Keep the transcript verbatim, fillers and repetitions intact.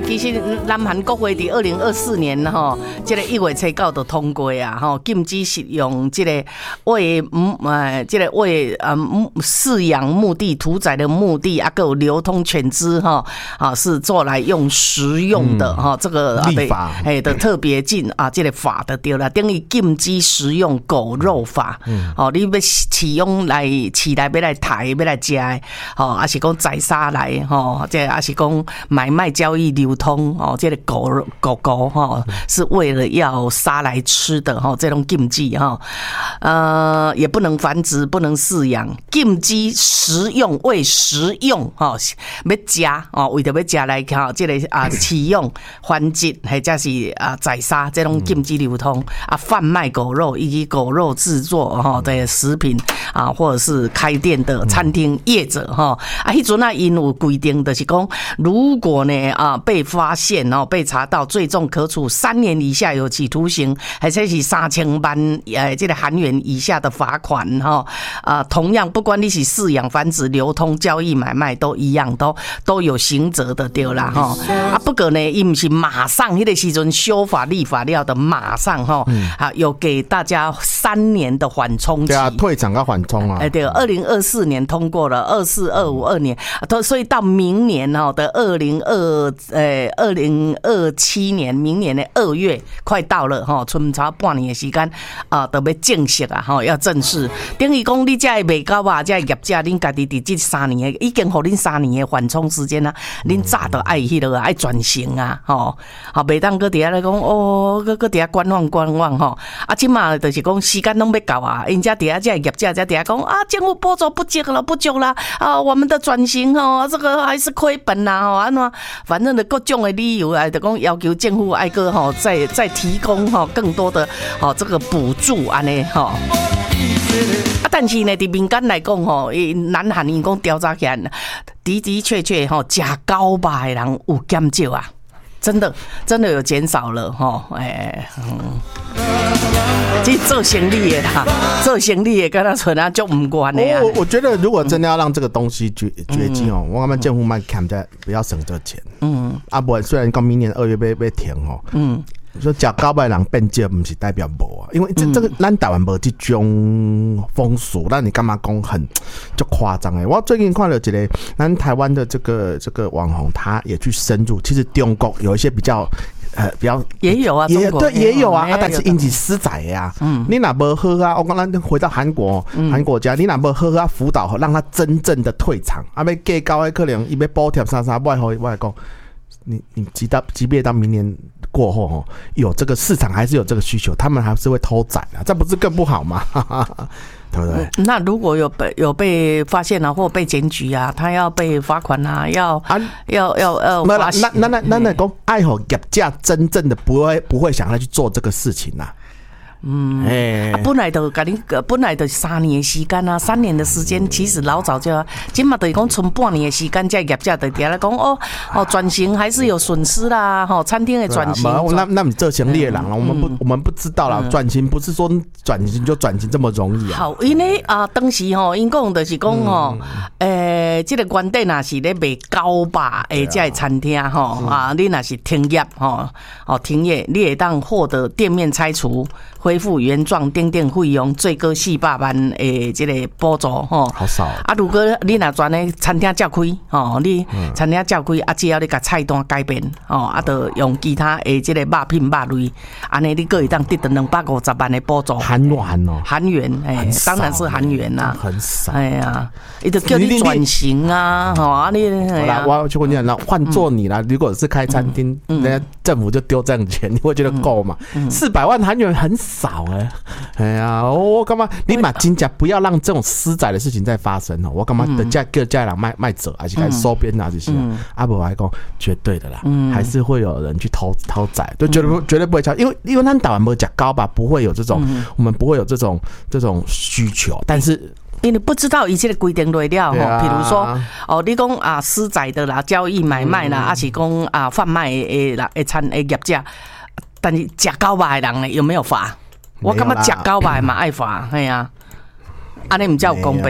其实南韩国会伫二零二四年吼，这个一月七号就通过啊，吼禁止食用这个为嗯呃这个为呃饲养目的、屠宰的目的啊，还有流通犬只哈啊是做来用食用的哈、嗯，这个立法哎的特别禁啊，这个法的对了，等于禁止食用狗肉法，嗯，哦，你要饲用来饲来要来抬要来食的，哦，还是讲宰杀来吼，这还是讲买卖交易流通哦，这个狗狗狗哈是为了要杀来吃的哈，这种禁忌哈，呃，也不能繁殖，不能饲养，禁止食用为食用哈，要食哦，为着要食来哈，这个啊饲用繁殖或者是啊宰杀这种禁止流通啊，贩卖狗肉以及狗肉制作哈的食品啊，或者是开店的餐厅业者哈啊，迄阵啊因有规定就是讲，如果呢啊被发现哦被查到，最重可处三年以下有期徒刑，或者是三千万呃这个韩元以下的罚款哈啊，同样不管你是饲养、繁殖、流通、交易、买卖都一样，都都有刑责的对啦哈啊，不过呢，伊不是马上迄个时阵修法立法了的，马上哈啊有给大家三年的缓冲期， 对啊，退场跟缓冲啊， 哎对，二零二四年通过了，二四、二五、二年，所以到明年哈的二零二呃二零二七年，明年的二月快到了哈，剩差半年的时间啊，都要正式啊哈，要正式。等于讲你这个卖狗啊，这个业者，恁家己伫这三年的，已经互恁三年的缓冲时间啊，恁早都爱迄落爱转型啊，吼，好，袂当搁伫遐来讲哦，搁搁伫遐观望观望吼，啊，即马就是讲时间拢要到啊，因遮伫遐这个业者，遮伫遐讲啊，政府补助不足了，不足啦，啊，我们的转型吼，这个还是亏本啦，吼，安怎，反正的各种的理由啊，就讲要求政府爱个吼，再再提供吼更多的吼这个补助安尼吼。啊，但是呢，伫民间来讲吼，南韩因讲调查起来，的的确确吼，食狗肉的人有减少啊，真的真的有减少了吼，哎，嗯，其实做生意的啦，做生意的跟他存啊就唔关的啊。 我我觉得如果真的要让这个东西绝绝迹哦，我感觉政府卖看在不要省这个钱，嗯，啊不，虽然讲明年二月被被停哦，嗯。说食狗肉的人变少，不是代表无啊，因为这这个咱台湾无这种风俗，那你干嘛讲很就夸张哎？我最近看了一个咱台湾的这个这个网红，他也去深入，其实中国有一些比较。呃，比较也有啊， 也对，也有啊， 有啊，但是因是私宰呀。嗯，你哪不喝啊？我刚刚回到韩国，韩国家，你哪不喝啊？辅导让他真正的退场，啊，要给高的可能伊要补贴啥啥，外后外讲，你你即到即便到明年过后哦，有这个市场还是有这个需求，他们还是会偷宰啊，这不是更不好吗？对不对？ 那如果有被有被发现啊，或被检举啊，他要被罚款啊，要啊要要要罚那那那那那讲，爱好业者真正的不会不会想要去做这个事情呐、啊。 嗯，哎、啊，本来就甲你，本来就三年的时间啊，三年的时间，其实老早就要，今嘛等于讲剩半年的时间，这业者就伫来讲哦哦，转型还是有损失啦，吼、哦，餐厅的转型， 啊、那那你做生意的人啦、嗯，我们不、嗯、我们不知道啦，转、嗯、型不是说转型就转型这么容易啊。 好，因为啊，当时吼，因讲就是讲吼，诶、嗯，这个原底若是咧卖狗肉诶，这个餐厅吼啊，你若是停业吼，哦停业，你会当获得店面拆除。恢复原状等等费用，最高四百万诶，这个补助吼。 好少啊！如果你若全咧餐厅照开，吼，你餐厅照开，啊，只要你甲菜单改变，吼，啊，就用其他诶，这个肉品肉类，安尼你可以当得到两百五十万的补助。 韩元哦， 韩元，诶，当然是韩元啦， 很少。 哎呀，伊就叫你转型啊，吼啊，你好啦，我去跟你讲，那换做你啦，如果是开餐厅，人家政府就丢这样钱，你会觉得够吗？四百万韩元很少哎、欸，哎呀，我干嘛？你买金甲不要让这种私宰的事情再发生哦！我干嘛等价各家人卖卖者，还是开始收编啊这些？阿伯还讲绝对的啦，嗯、还是会有人去偷偷宰，就绝对、嗯、绝对不会敲，因为因为他打完没讲高吧，不会有这种、嗯，我们不会有这种这种需求，但是。 因为不知道一切的规定落了吼，比如说哦，你讲啊私宰的啦，交易买卖啦，还、嗯、是讲啊贩卖诶啦诶餐诶业者，但是食狗肉的人呢有没有罚？我感觉食狗肉嘛爱罚，系啊，安尼唔叫公平。